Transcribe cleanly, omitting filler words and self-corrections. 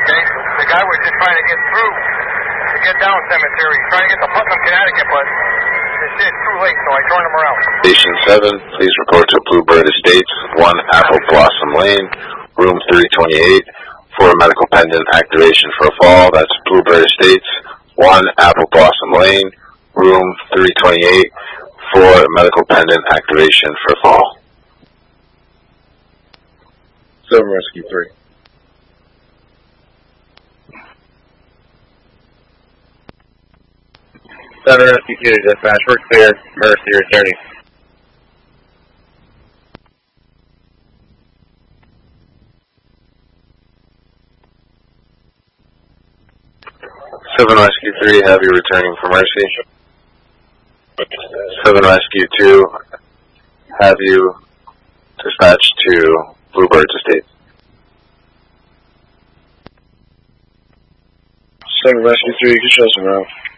okay? The guy was just trying to get through, to get down Cemetery. He's trying to get to Putnam, Connecticut, but it's too late, so I turned him around. Station 7, please report to Bluebird Estates, 1 Apple Blossom Lane, room 328, for a medical pendant activation for a fall. That's Bluebird Estates, 1 Apple Blossom Lane, room 328, for a medical pendant activation for a fall. 7 Rescue 3. Seven Rescue 2, dispatch, we're clear. Mercy returning. Seven Rescue 3, have you returning for Mercy. 7 Rescue 2, have you dispatched to Bluebird Estates. 7 Rescue 3, you can show some around.